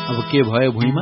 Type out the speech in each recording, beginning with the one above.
अब के भयो भुइँमा?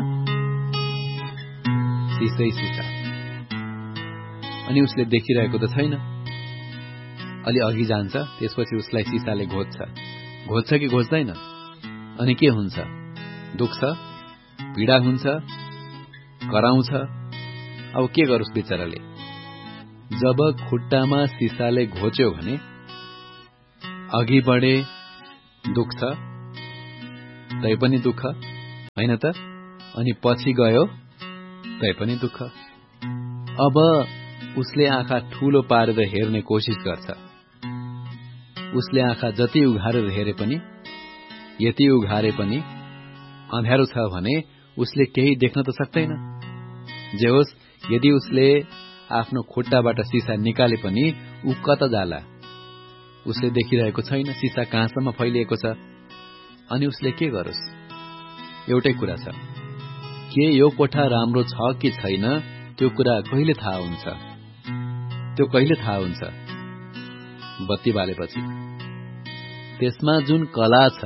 सिसै सिसा। अनि उसले देखिरहेको त छैन। अलि अघि जान्छ, त्यसपछि उसलाई सिसाले घोज्छ कि घोज्दैन? अनि के हुन्छ? दुख्छ, पीडा हुन्छ, कराउँछ। अब के गरोस् बिचराले? जब खुट्टामा सिसाले घोच्यो भने अघि बढे, दुख्छ, तैपनि दुःख हैन त? अनि पछि गयो, तैपनि दुःख। अब उसले आँखा ठूलो पारेर हेर्ने कोसिस गर्छ। उसले आँखा जति उघारेर हेरे पनि, यति उघारे पनि अँध्यारो छ भने उसले केही देख्न त सक्दैन। जे होस्, यदि उसले आफ्नो खुट्टाबाट सिसा निकाले पनि ऊ कता जाला? उसले देखिरहेको छैन, सिसा कहाँसम्म फैलिएको छ। अनि उसले के गरोस्? एउटै कुरा छ, के यो कोठा राम्रो छ कि छैन त्यो कुरा कहिले थाहा हुन्छ? त्यो कहिले थाहा हुन्छ? बत्ती बालेपछि। त्यसमा जुन कला छ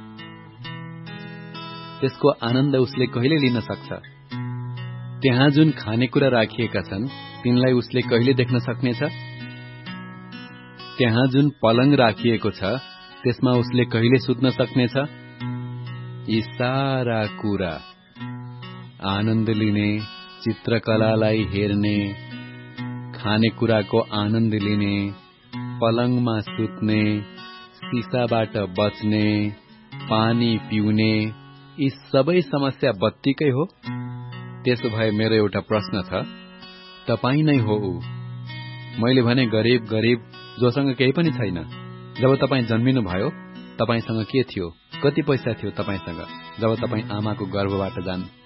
त्यसको आनन्द उसले कहिले लिन सक्छ? त्यहाँ जुन खानेकुरा राखिएका छन् तिनलाई उसले कहिले देख्न सक्नेछ? त्यहाँ जुन पलङ राखिएको छ त्यसमा उसले कहिले सुत्न सक्नेछ? यी सारा कुरा आनन्द लिने, चित्रकलालाई हेर्ने, खानेकुराको आनन्द लिने, पलङमा सुत्ने, सिसाबाट बच्ने, पानी पिउने, यी सबै समस्या बत्तीकै हो। त्यसो भए मेरो एउटा प्रश्न छ, तपाई नै हो ऊ। मैले भने गरीब जोसँग केही पनि छैन। जब तपाई जन्मिनु भयो तपाईसँग के थियो? कति पैसा थियो तपाईसँग? जब तपाई आमाको गर्भबाट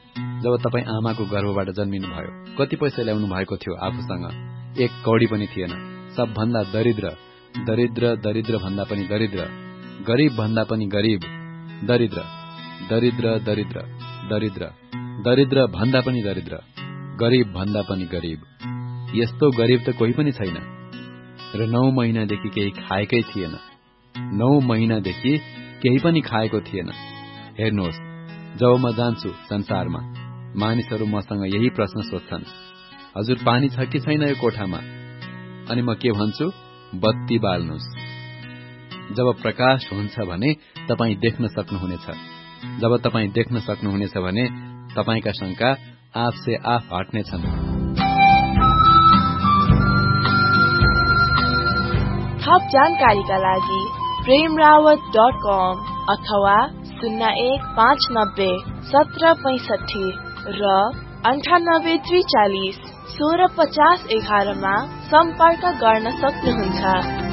जन्मिनु भयो कति पैसा ल्याउनु भएको थियो आफूसँग? 1 कौडी पनि थिएन। सबभन्दा दरिद्र भन्दा पनि दरिद्र, गरीब भन्दा पनि गरीब, दरिद्र भन्दा पनि दरिद्र, गरीब भन्दा पनि गरीब। यस्तो गरीब त कोही पनि छैन। र 9 महिनादेखि केही खाएकै थिएन। 9 महिनादेखि केही पनि खाएको थिएन। हेर्नुहोस्, जब म जान्छु संसारमा, मानिसहरू मसँग यही प्रश्न सोध्छन्, हजुर पानी छ कि छैन यो कोठामा? अनि म के भन्छु? बत्ती बाल्नुस्। जब प्रकाश हुन्छ भने तपाई देख्न सक्नुहुनेछ। जब तपाई देख्न सक्नुहुनेछ भने तपाईका शंका आफसे आफ हट्नेछन्। थप जानकारीका लागि premrawat.com अथवा 0159 1765 र 9843 1650 11 मा सम्पर्क गर्न सक्नुहुन्छ।